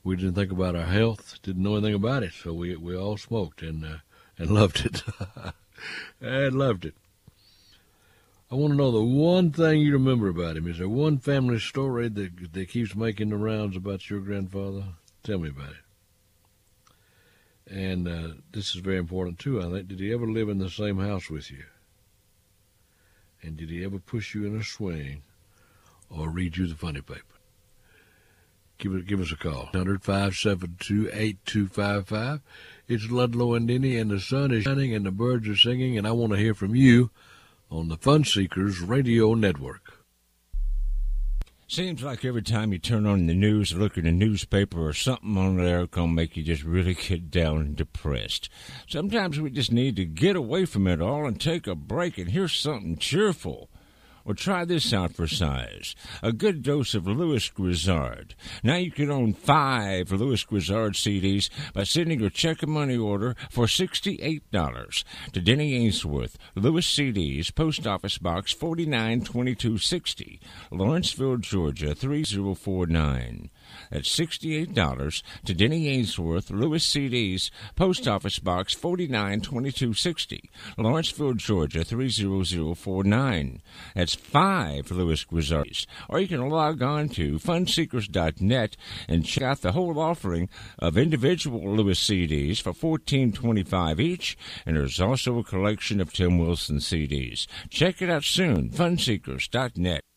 We didn't think about our health, didn't know anything about it, so we all smoked and loved it. I loved it. I want to know the one thing you remember about him. Is there one family story that keeps making the rounds about your grandfather? Tell me about it. And this is very important, too, I think. Did he ever live in the same house with you? And did he ever push you in a swing or read you the funny paper? Give us a call. 100-572-8255. It's Ludlow and Denny, and the sun is shining and the birds are singing, and I want to hear from you on the Fun Seekers Radio Network. Seems like every time you turn on the news or look at a newspaper or something on there can make you just really get down and depressed. Sometimes we just need to get away from it all and take a break and hear something cheerful. Well, try this out for size. A good dose of Louis Grizzard. Now you can own 5 Louis Grizzard CDs by sending your check and money order for $68 to Denny Ainsworth, Louis CDs, Post Office Box 492260, Lawrenceville, Georgia 3049. That's $68 to Denny Ainsworth, Louis CDs, Post Office Box 492260, Lawrenceville, Georgia 30049. That's 5 Louis Grizzards. Or you can log on to funseekers.net and check out the whole offering of individual Louis CDs for $14.25 each, and there's also a collection of Tim Wilson CDs. Check it out soon, funseekers.net.